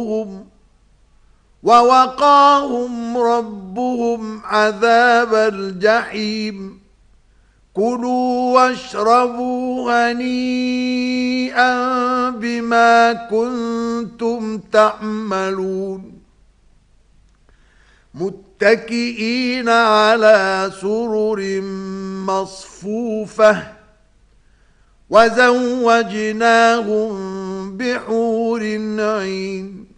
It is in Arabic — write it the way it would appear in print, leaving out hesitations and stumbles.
ووقاهم ربهم عذاب الجحيم كلوا واشربوا هنيئا بما كنتم تعملون متكئين على سرر مصفوفة وزوجناهم بحور عين